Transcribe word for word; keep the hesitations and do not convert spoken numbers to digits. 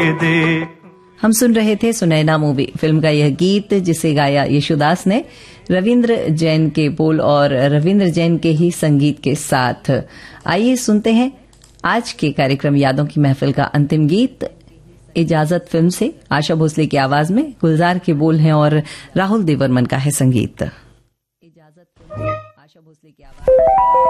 दे। हम सुन रहे थे सुनैना मूवी फिल्म का यह गीत, जिसे गाया येशुदास ने रविंद्र जैन के बोल और रविंद्र जैन के ही संगीत के साथ। आइए सुनते हैं आज के कार्यक्रम यादों की महफिल का अंतिम गीत, इजाजत फिल्म से। आशा भोसले की आवाज में गुलजार के बोल हैं और राहुल देवर्मन का है संगीत। इजाजत फिल्म से आशा भोसले की आवाज।